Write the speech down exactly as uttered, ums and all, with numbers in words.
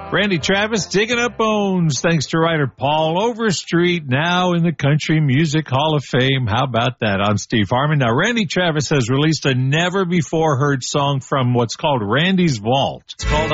Randy Travis digging up bones, thanks to writer Paul Overstreet, now in the Country Music Hall of Fame. How about that on Steve Harmon? Now, Randy Travis has released a never-before-heard song from what's called Randy's Vault. It's called